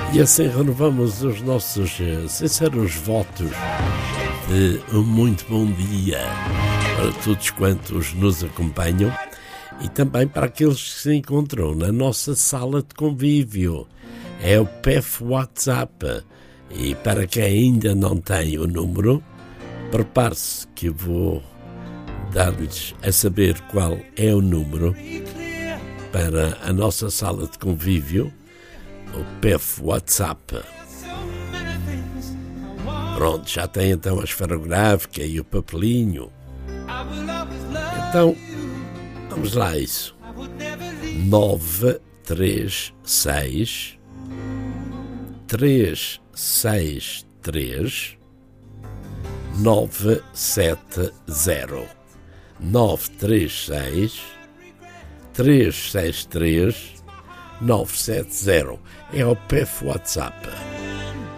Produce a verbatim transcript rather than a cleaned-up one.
E assim renovamos os nossos sinceros votos de um muito bom dia para todos quantos nos acompanham e também para aqueles que se encontram na nossa sala de convívio. É o P F WhatsApp. E para quem ainda não tem o número, prepare-se que eu vou dar-lhes a saber qual é o número para a nossa sala de convívio, o P F WhatsApp. Pronto, já tem então a esferográfica e o papelinho. Então, vamos lá a isso. nove três seis três seis três nove sete zero nove três seis três seis três nove sete zero é o P F WhatsApp.